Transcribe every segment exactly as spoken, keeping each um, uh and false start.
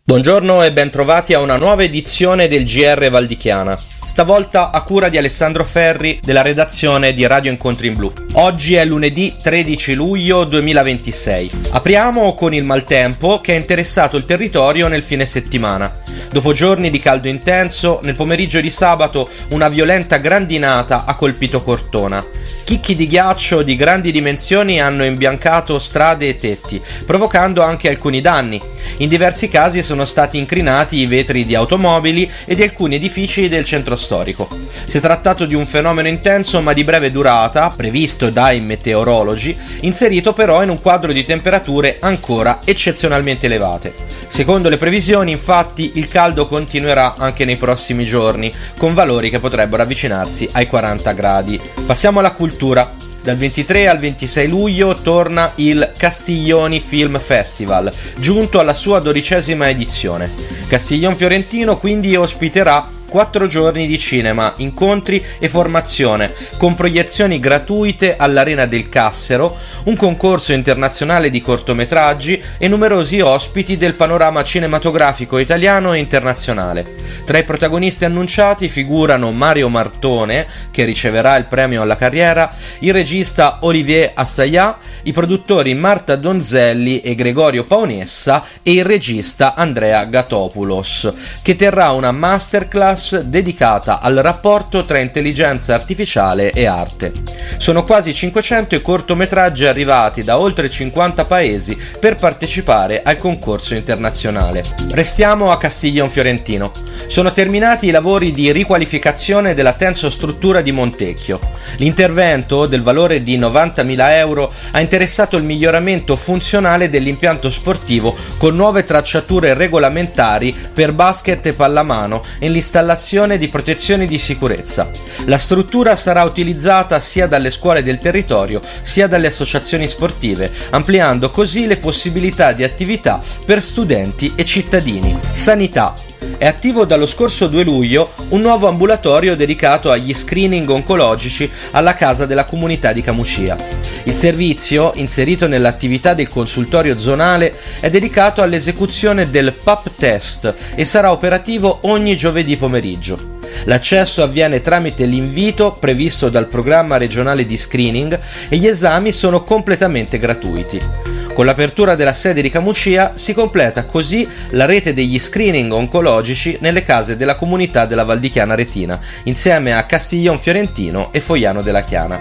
Buongiorno e bentrovati a una nuova edizione del G R Valdichiana, stavolta a cura di Alessandro Ferri della redazione di Radio Incontri in Blu. Oggi è lunedì tredici luglio duemilaventisei. Apriamo con il maltempo che ha interessato il territorio nel fine settimana. Dopo giorni di caldo intenso, nel pomeriggio di sabato una violenta grandinata ha colpito Cortona. Chicchi di ghiaccio di grandi dimensioni hanno imbiancato strade e tetti, provocando anche alcuni danni. In diversi casi sono stati incrinati i vetri di automobili e di alcuni edifici del centro storico. Si è trattato di un fenomeno intenso ma di breve durata, previsto dai meteorologi, inserito però in un quadro di temperature ancora eccezionalmente elevate. Secondo le previsioni, infatti, il caldo continuerà anche nei prossimi giorni, con valori che potrebbero avvicinarsi ai quaranta gradi. Passiamo alla cultura. Dal ventitré al ventisei luglio torna il Castiglioni Film Festival, giunto alla sua dodicesima edizione. Castiglion Fiorentino quindi ospiterà quattro giorni di cinema, incontri e formazione, con proiezioni gratuite all'Arena del Cassero, un concorso internazionale di cortometraggi e numerosi ospiti del panorama cinematografico italiano e internazionale. Tra i protagonisti annunciati figurano Mario Martone, che riceverà il premio alla carriera, il regista Olivier Assayas, i produttori Marta Donzelli e Gregorio Paonessa e il regista Andrea Gatopoulos, che terrà una masterclass dedicata al rapporto tra intelligenza artificiale e arte. Sono quasi cinquecento i cortometraggi arrivati da oltre cinquanta paesi per partecipare al concorso internazionale. Restiamo a Castiglion Fiorentino. Sono terminati i lavori di riqualificazione della tensostruttura di Montecchio. L'intervento, del valore di novantamila euro, ha interessato il miglioramento funzionale dell'impianto sportivo con nuove tracciature regolamentari per basket e pallamano e l'installazione di protezioni di sicurezza. La struttura sarà utilizzata sia dalle scuole del territorio sia dalle associazioni sportive, ampliando così le possibilità di attività per studenti e cittadini. Sanità. È attivo dallo scorso due luglio un nuovo ambulatorio dedicato agli screening oncologici alla Casa della Comunità di Camucia. Il servizio, inserito nell'attività del consultorio zonale, è dedicato all'esecuzione del P A P test e sarà operativo ogni giovedì pomeriggio. L'accesso avviene tramite l'invito previsto dal programma regionale di screening e gli esami sono completamente gratuiti. Con l'apertura della sede di Camucia si completa così la rete degli screening oncologici nelle case della comunità della Valdichiana Retina, insieme a Castiglion Fiorentino e Fogliano della Chiana.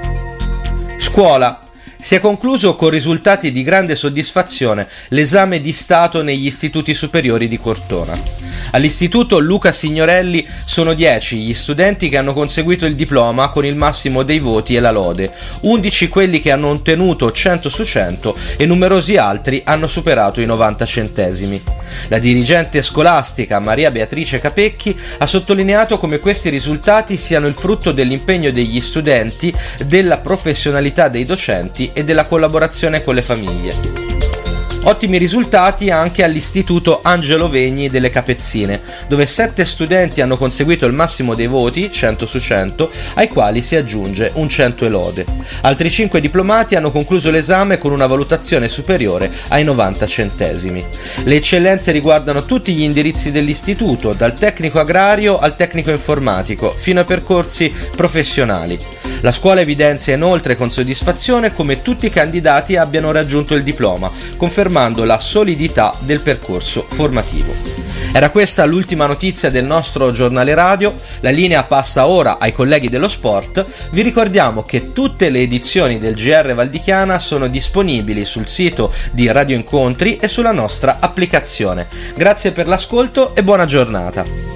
Scuola. Si è concluso con risultati di grande soddisfazione l'esame di Stato negli istituti superiori di Cortona. All'istituto Luca Signorelli sono dieci gli studenti che hanno conseguito il diploma con il massimo dei voti e la lode, undici quelli che hanno ottenuto cento su cento e numerosi altri hanno superato i novanta centesimi. La dirigente scolastica Maria Beatrice Capecchi ha sottolineato come questi risultati siano il frutto dell'impegno degli studenti, della professionalità dei docenti e della collaborazione con le famiglie. Ottimi risultati anche all'istituto Angelo Vegni delle Capezzine, dove sette studenti hanno conseguito il massimo dei voti, cento su cento, ai quali si aggiunge un cento e lode. Altri cinque diplomati hanno concluso l'esame con una valutazione superiore ai novanta centesimi. Le eccellenze riguardano tutti gli indirizzi dell'istituto, dal tecnico agrario al tecnico informatico, fino ai percorsi professionali. La scuola evidenzia inoltre con soddisfazione come tutti i candidati abbiano raggiunto il diploma, confermando la solidità del percorso formativo. Era questa l'ultima notizia del nostro giornale radio, la linea passa ora ai colleghi dello sport. Vi ricordiamo che tutte le edizioni del G R Valdichiana sono disponibili sul sito di Radio Incontri e sulla nostra applicazione. Grazie per l'ascolto e buona giornata.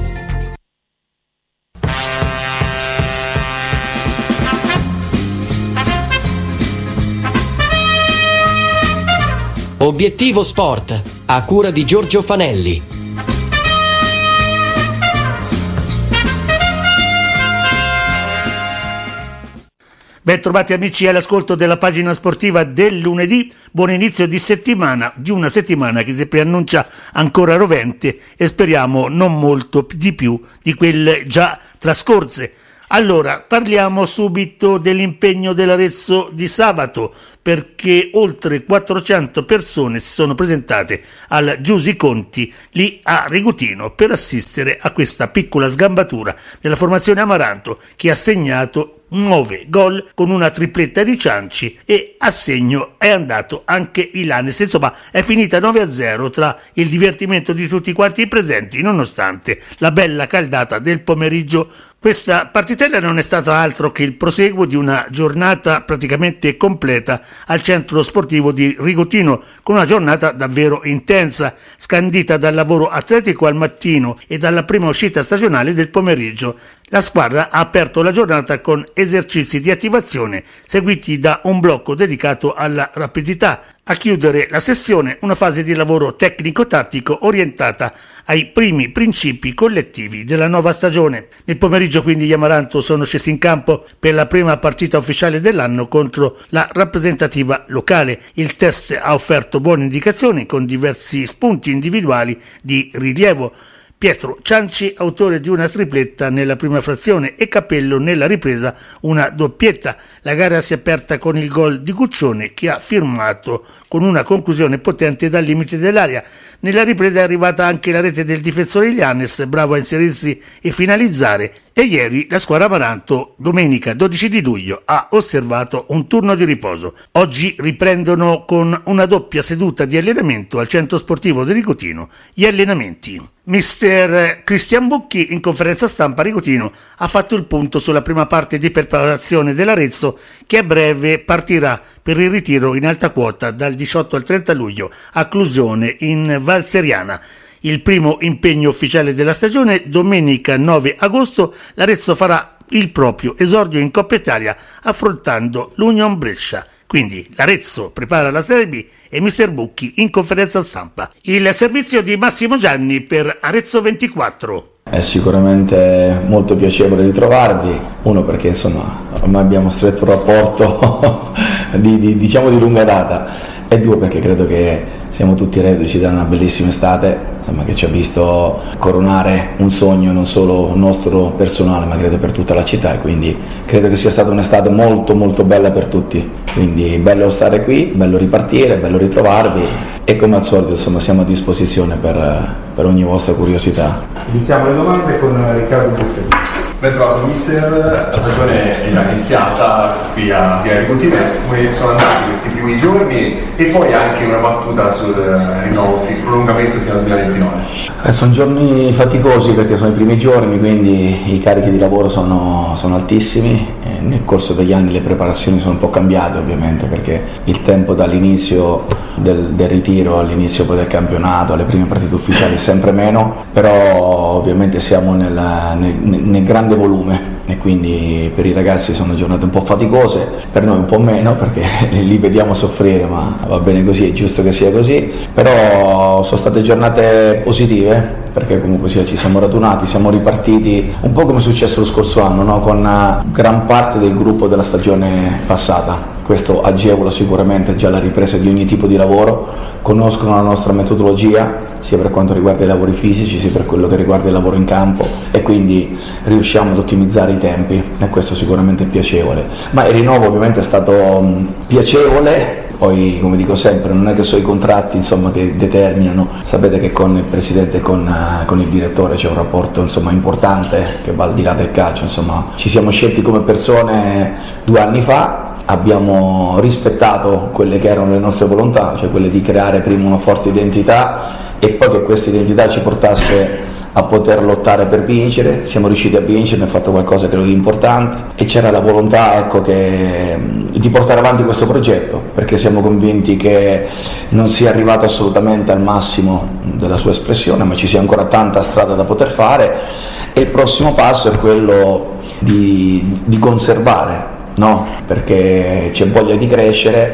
Obiettivo Sport, a cura di Giorgio Fanelli. Ben trovati amici all'ascolto della pagina sportiva del lunedì. Buon inizio di settimana, di una settimana che si preannuncia ancora rovente e speriamo non molto di più di quelle già trascorse. Allora, parliamo subito dell'impegno dell'Arezzo di sabato, perché oltre quattrocento persone si sono presentate al Giusi Conti lì a Rigutino per assistere a questa piccola sgambatura della formazione Amaranto, che ha segnato nove gol con una tripletta di Cianci, e a segno è andato anche Ilanes. Insomma, è finita nove a zero tra il divertimento di tutti quanti i presenti, nonostante la bella caldata del pomeriggio. Questa partitella non è stata altro che il proseguo di una giornata praticamente completa al centro sportivo di Rigutino, con una giornata davvero intensa, scandita dal lavoro atletico al mattino e dalla prima uscita stagionale del pomeriggio. La squadra ha aperto la giornata con esercizi di attivazione seguiti da un blocco dedicato alla rapidità. A chiudere la sessione una fase di lavoro tecnico-tattico orientata ai primi principi collettivi della nuova stagione. Nel pomeriggio quindi gli Amaranto sono scesi in campo per la prima partita ufficiale dell'anno contro la rappresentativa locale. Il test ha offerto buone indicazioni con diversi spunti individuali di rilievo. Pietro Cianci, autore di una tripletta nella prima frazione, e Capello nella ripresa una doppietta. La gara si è aperta con il gol di Guccione, che ha firmato con una conclusione potente dal limite dell'area. Nella ripresa è arrivata anche la rete del difensore Ilanes, bravo a inserirsi e finalizzare, e ieri la squadra Amaranto, domenica dodici di luglio, ha osservato un turno di riposo. Oggi riprendono con una doppia seduta di allenamento al centro sportivo di Rigutino gli allenamenti. Mister Cristian Bucchi, in conferenza stampa a Rigutino, ha fatto il punto sulla prima parte di preparazione dell'Arezzo, che a breve partirà per il ritiro in alta quota dal diciotto al trenta luglio a Clusone in Val Seriana. Il primo impegno ufficiale della stagione, domenica nove agosto, l'Arezzo farà il proprio esordio in Coppa Italia affrontando l'Union Brescia. Quindi l'Arezzo prepara la Serie B e Mister Bucchi in conferenza stampa. Il servizio di Massimo Gianni per Arezzo ventiquattro. È sicuramente molto piacevole ritrovarvi, uno perché insomma ormai abbiamo stretto un rapporto di, di, diciamo di lunga data, e due perché credo che siamo tutti reduci da una bellissima estate, insomma, che ci ha visto coronare un sogno non solo nostro personale ma credo per tutta la città, e quindi credo che sia stata un'estate molto molto bella per tutti, quindi bello stare qui, bello ripartire, bello ritrovarvi, e come al solito insomma siamo a disposizione per, per ogni vostra curiosità. Iniziamo le domande con Riccardo Buffetti. Ben trovato mister, la stagione è già iniziata qui a Via Rigutino, come sono andati questi primi giorni, e poi anche una battuta sul rinnovo, il prolungamento fino al duemilaventinove. Eh, sono giorni faticosi perché sono i primi giorni, quindi i carichi di lavoro sono, sono altissimi. Eh, nel corso degli anni le preparazioni sono un po' cambiate ovviamente, perché il tempo dall'inizio del, del ritiro all'inizio poi del campionato, alle prime partite ufficiali è sempre meno, però ovviamente siamo nel, nel, nel grande volume, e quindi per i ragazzi sono giornate un po' faticose, per noi un po' meno perché li vediamo soffrire, ma va bene così, è giusto che sia così. Però sono state giornate positive perché comunque sia, ci siamo radunati, siamo ripartiti un po' come è successo lo scorso anno, no? Con gran parte del gruppo della stagione passata. Questo agevola sicuramente già la ripresa di ogni tipo di lavoro, conoscono la nostra metodologia sia per quanto riguarda i lavori fisici sia per quello che riguarda il lavoro in campo, e quindi riusciamo ad ottimizzare i tempi, e questo sicuramente è piacevole. Ma il rinnovo ovviamente è stato mh, piacevole. Poi, come dico sempre, non è che sono i contratti insomma che determinano, sapete che con il presidente e con, uh, con il direttore c'è un rapporto insomma importante che va al di là del calcio, insomma ci siamo scelti come persone due anni fa, abbiamo rispettato quelle che erano le nostre volontà, cioè quelle di creare prima una forte identità e poi che questa identità ci portasse a poter lottare per vincere. Siamo riusciti a vincere, abbiamo fatto qualcosa credo di importante, e c'era la volontà, ecco, che, di portare avanti questo progetto, perché siamo convinti che non sia arrivato assolutamente al massimo della sua espressione, ma ci sia ancora tanta strada da poter fare, e il prossimo passo è quello di, di conservare, no? Perché c'è voglia di crescere,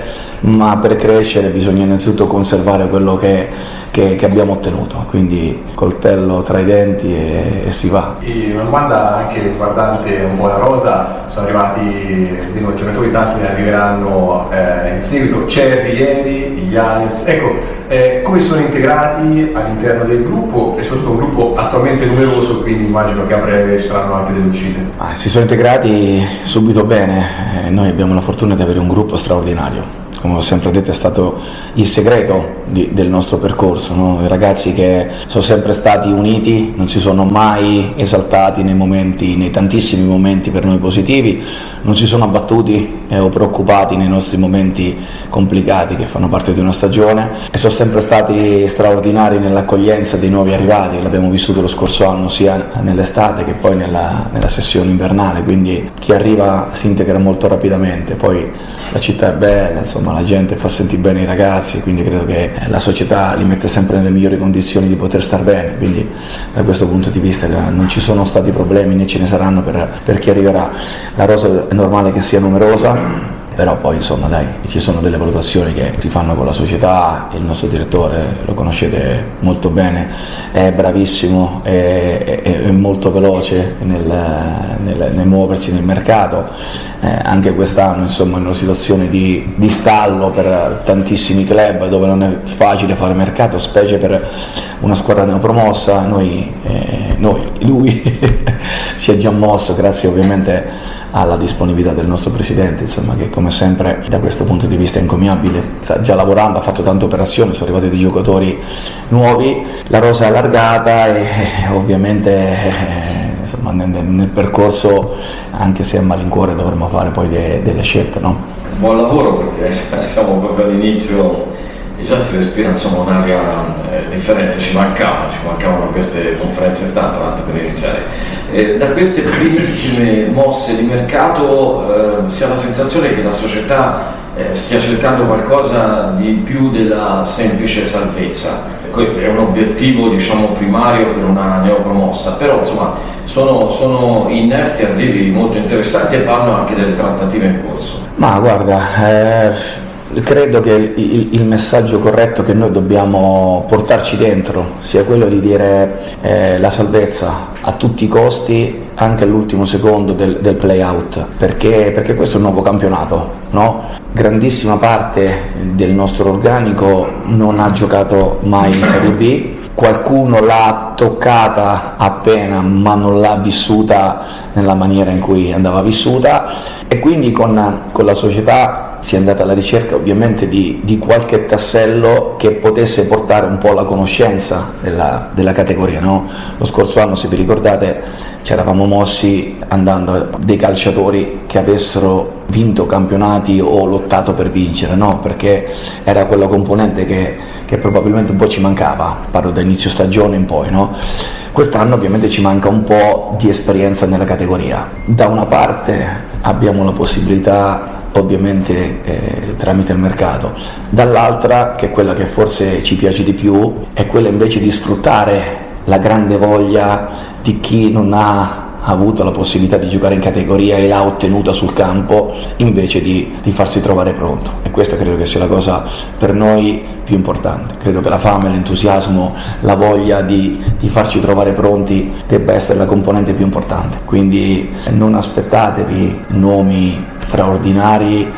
ma per crescere bisogna innanzitutto conservare quello che, che, che abbiamo ottenuto, quindi coltello tra i denti e, e si va. E una domanda anche riguardante un po' la rosa, sono arrivati di nuovi giocatori, tanti ne arriveranno eh, in seguito, Cerri ieri, Giannis, ecco, eh, come sono integrati all'interno del gruppo e soprattutto un gruppo attualmente numeroso, quindi immagino che a breve ci saranno anche delle uscite. Ah, si sono integrati subito bene, eh, noi abbiamo la fortuna di avere un gruppo straordinario. Come ho sempre detto, è stato il segreto di, del nostro percorso, no? I ragazzi che sono sempre stati uniti, non si sono mai esaltati nei momenti, nei tantissimi momenti per noi positivi, non si sono abbattuti eh, o preoccupati nei nostri momenti complicati che fanno parte di una stagione, e sono sempre stati straordinari nell'accoglienza dei nuovi arrivati. L'abbiamo vissuto lo scorso anno sia nell'estate che poi nella, nella sessione invernale, quindi chi arriva si integra molto rapidamente, poi la città è bella, insomma la gente fa sentire bene i ragazzi, quindi credo che la società li mette sempre nelle migliori condizioni di poter star bene, quindi da questo punto di vista non ci sono stati problemi né ce ne saranno per, per chi arriverà. La rosa è normale che sia numerosa, però poi insomma dai, ci sono delle valutazioni che si fanno con la società. Il nostro direttore, lo conoscete molto bene, è bravissimo, è, è, è molto veloce nel, nel, nel muoversi nel mercato, eh, anche quest'anno insomma in una situazione di, di stallo per tantissimi club dove non è facile fare mercato, specie per una squadra neopromossa. Noi, eh, noi lui si è già mosso grazie ovviamente alla disponibilità del nostro presidente, insomma, che come sempre da questo punto di vista è encomiabile, sta già lavorando, ha fatto tante operazioni, sono arrivati dei giocatori nuovi, la rosa è allargata e ovviamente eh, insomma, nel, nel percorso, anche se a malincuore, dovremo fare poi de, delle scelte, no? Buon lavoro, perché siamo proprio all'inizio e già si respira insomma un'aria eh, differente, ci mancavano, ci mancavano queste conferenze stampa tanto per iniziare. Eh, da queste primissime mosse di mercato eh, si ha la sensazione che la società eh, stia cercando qualcosa di più della semplice salvezza. È un obiettivo diciamo primario per una neopromossa, però insomma sono, sono innesti arrivi molto interessanti e vanno anche delle trattative in corso. Ma guarda, eh... credo che il, il, il messaggio corretto che noi dobbiamo portarci dentro sia quello di dire eh, la salvezza a tutti i costi, anche all'ultimo secondo del, del play out, perché, perché questo è un nuovo campionato, no? Grandissima parte del nostro organico non ha giocato mai in Serie B, qualcuno l'ha toccata appena ma non l'ha vissuta nella maniera in cui andava vissuta, e quindi con, con la società si è andata alla ricerca ovviamente di, di qualche tassello che potesse portare un po' la conoscenza della, della categoria, no? Lo scorso anno, se vi ricordate, ci eravamo mossi andando a dei calciatori che avessero vinto campionati o lottato per vincere, no? Perché era quella componente che, che probabilmente un po' ci mancava, parlo da inizio stagione in poi, no? Quest'anno ovviamente ci manca un po' di esperienza nella categoria. Da una parte abbiamo la possibilità ovviamente eh, tramite il mercato, dall'altra, che è quella che forse ci piace di più, è quella invece di sfruttare la grande voglia di chi non ha avuto la possibilità di giocare in categoria e l'ha ottenuta sul campo, invece di, di farsi trovare pronto, e questa credo che sia la cosa per noi più importante. Credo che la fame, l'entusiasmo, la voglia di, di farci trovare pronti debba essere la componente più importante, quindi non aspettatevi nomi straordinari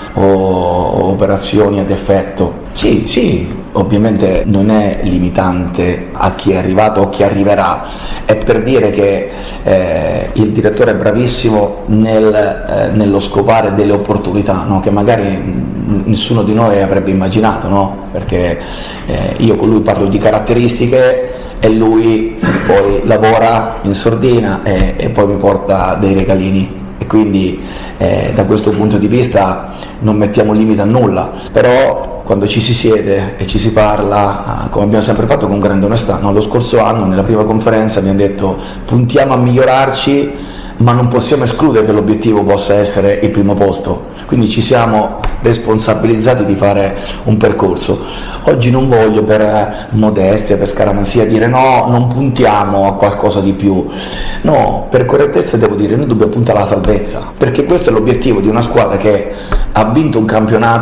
o operazioni ad effetto. Sì, sì, ovviamente non è limitante a chi è arrivato o chi arriverà, è per dire che eh, il direttore è bravissimo nel, eh, nello scovare delle opportunità, no? Che magari n- nessuno di noi avrebbe immaginato, no? Perché eh, io con lui parlo di caratteristiche e lui poi lavora in sordina e, e poi mi porta dei regalini, e quindi eh, da questo punto di vista non mettiamo limite a nulla, però quando ci si siede e ci si parla, come abbiamo sempre fatto con grande onestà, no? Lo scorso anno nella prima conferenza abbiamo detto puntiamo a migliorarci, ma non possiamo escludere che l'obiettivo possa essere il primo posto, quindi ci siamo responsabilizzati di fare un percorso. Oggi non voglio per modestia, per scaramanzia dire no, non puntiamo a qualcosa di più, no, per correttezza devo dire noi dobbiamo puntare alla salvezza, perché questo è l'obiettivo di una squadra che ha vinto un campionato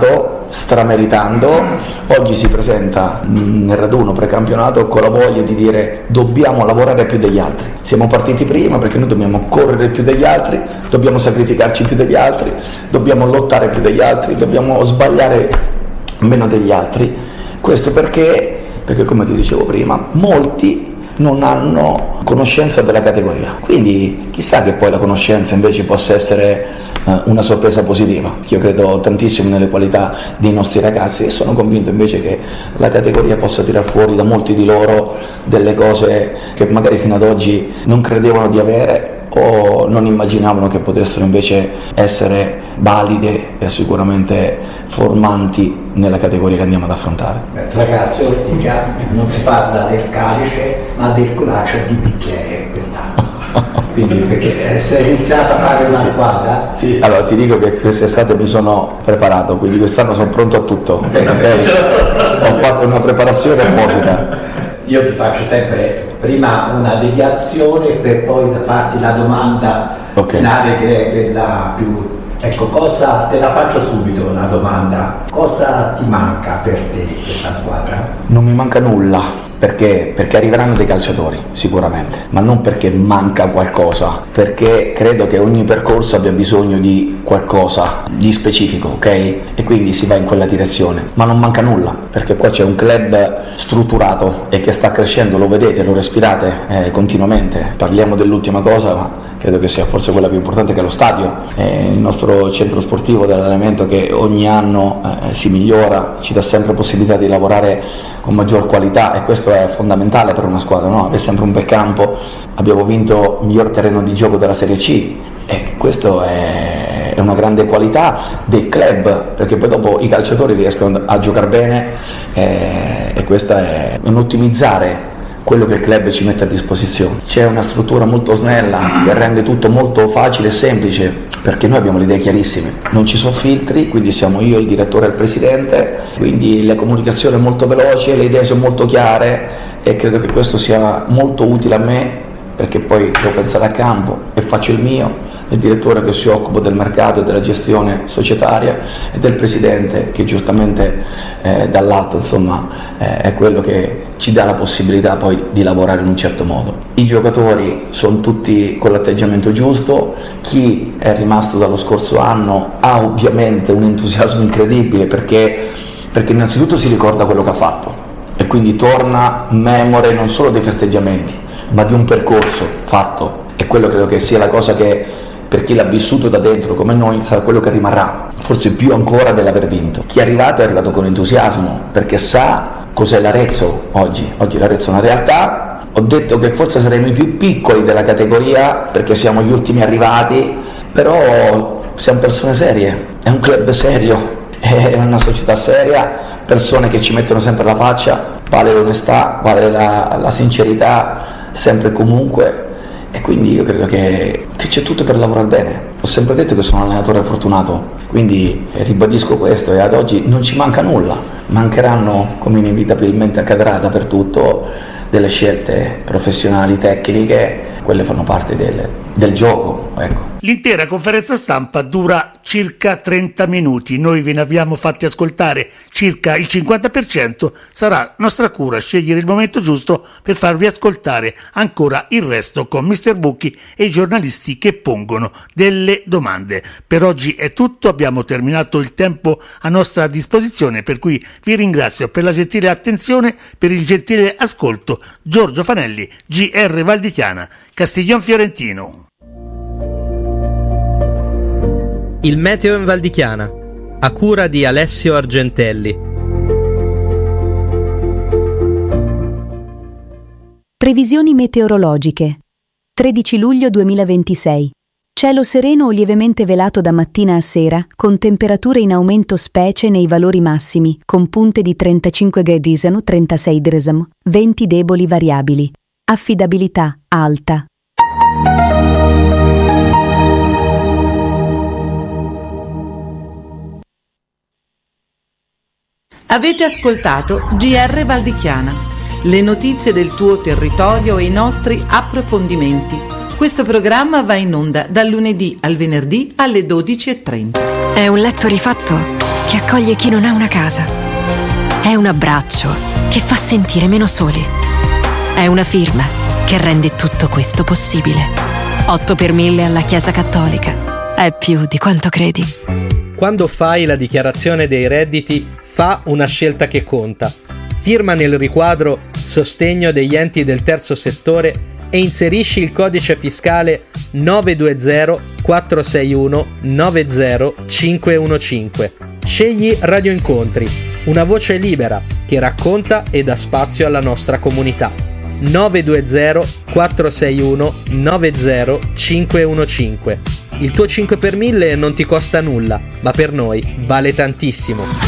strameritando, oggi si presenta nel raduno precampionato con la voglia di dire dobbiamo lavorare più degli altri. Siamo partiti prima perché noi dobbiamo correre più degli altri, dobbiamo sacrificarci più degli altri, dobbiamo lottare più degli altri, dobbiamo sbagliare meno degli altri. Questo perché, perché come ti dicevo prima, molti non hanno conoscenza della categoria, quindi chissà che poi la conoscenza invece possa essere eh, una sorpresa positiva. Io credo tantissimo nelle qualità dei nostri ragazzi e sono convinto invece che la categoria possa tirar fuori da molti di loro delle cose che magari fino ad oggi non credevano di avere o non immaginavano che potessero invece essere valide e sicuramente formanti nella categoria che andiamo ad affrontare. Ragazzi, Ortica, non si parla del calice ma del coraggio di bicchiere quest'anno. Quindi perché se è iniziato a fare una squadra? Sì. Allora ti dico che quest'estate mi sono preparato, quindi quest'anno sono pronto a tutto. Okay? Ho fatto una preparazione apposita. Io ti faccio sempre prima una deviazione per poi farti la domanda okay. finale che è quella più... Ecco, cosa te la faccio subito la domanda, cosa ti manca per te questa squadra? Non mi manca nulla, perché? Perché arriveranno dei calciatori sicuramente, ma non perché manca qualcosa, perché credo che ogni percorso abbia bisogno di qualcosa di specifico, ok? E quindi si va in quella direzione, ma non manca nulla, perché qua c'è un club strutturato e che sta crescendo, lo vedete, lo respirate eh, continuamente. Parliamo dell'ultima cosa, ma credo che sia forse quella più importante, che è lo stadio, eh, il nostro centro sportivo dell'allenamento che ogni anno eh, si migliora, ci dà sempre possibilità di lavorare con maggior qualità e questo è fondamentale per una squadra, no? Avere sempre un bel campo, abbiamo vinto il miglior terreno di gioco della Serie C e questo è, è una grande qualità del club, perché poi dopo i calciatori riescono a giocare bene eh, e questo è un ottimizzare quello che il club ci mette a disposizione. C'è una struttura molto snella che rende tutto molto facile e semplice, perché noi abbiamo le idee chiarissime, non ci sono filtri, quindi siamo io, il direttore e il presidente, quindi la comunicazione è molto veloce, le idee sono molto chiare e credo che questo sia molto utile a me, perché poi devo pensare a campo e faccio il mio, il direttore che si occupa del mercato e della gestione societaria e del presidente che giustamente eh, dall'alto insomma eh, è quello che ci dà la possibilità poi di lavorare in un certo modo. I giocatori sono tutti con l'atteggiamento giusto, chi è rimasto dallo scorso anno ha ovviamente un entusiasmo incredibile perché, perché innanzitutto si ricorda quello che ha fatto e quindi torna memore non solo dei festeggiamenti ma di un percorso fatto, e quello credo che sia la cosa che per chi l'ha vissuto da dentro come noi sarà quello che rimarrà, forse più ancora dell'aver vinto. Chi è arrivato è arrivato con entusiasmo perché sa cos'è l'Arezzo oggi, oggi l'Arezzo è una realtà. Ho detto che forse saremo i più piccoli della categoria perché siamo gli ultimi arrivati, però siamo persone serie, è un club serio, è una società seria, persone che ci mettono sempre la faccia, vale l'onestà, vale la, la sincerità sempre e comunque. E quindi io credo che, che c'è tutto per lavorare bene. Ho sempre detto che sono un allenatore fortunato, quindi ribadisco questo e ad oggi non ci manca nulla. Mancheranno, come inevitabilmente accadrà dappertutto, delle scelte professionali, tecniche, quelle fanno parte del, del gioco, ecco. L'intera conferenza stampa dura circa trenta minuti, noi ve ne abbiamo fatti ascoltare circa il cinquanta per cento, sarà nostra cura scegliere il momento giusto per farvi ascoltare ancora il resto con mister Bucchi e i giornalisti che pongono delle domande. Per oggi è tutto, abbiamo terminato il tempo a nostra disposizione, per cui vi ringrazio per la gentile attenzione, per il gentile ascolto. Giorgio Fanelli, G R Valdichiana, Castiglion Fiorentino. Il meteo in Valdichiana, a cura di Alessio Argentelli. Previsioni meteorologiche. tredici luglio duemilaventisei. Cielo sereno o lievemente velato da mattina a sera, con temperature in aumento specie nei valori massimi, con punte di trentacinque gradi, trentasei gradi, venti deboli variabili. Affidabilità alta. Avete ascoltato G R Valdichiana, le notizie del tuo territorio e i nostri approfondimenti. Questo programma va in onda dal lunedì al venerdì alle dodici e trenta. È un letto rifatto? che accoglie chi non ha una casa. È un abbraccio che fa sentire meno soli. È una firma che rende tutto questo possibile. otto per mille alla Chiesa Cattolica. È più di quanto credi. Quando fai la dichiarazione dei redditi, fa una scelta che conta. Firma nel riquadro Sostegno degli enti del terzo settore e inserisci il codice fiscale nove due zero quattro sei uno nove zero cinque uno cinque. Scegli Radio Incontri, una voce libera che racconta e dà spazio alla nostra comunità. nove due zero quattro sei uno nove zero cinque uno cinque. Il tuo cinque per mille non ti costa nulla, ma per noi vale tantissimo.